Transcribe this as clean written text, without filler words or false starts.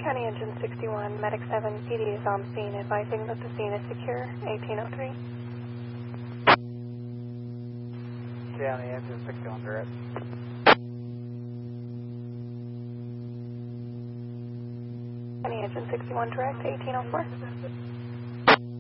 County Engine 61, Medic 7, PD is on scene, advising that the scene is secure, 1803. County Engine 61, direct. County Engine 61, direct, 1804.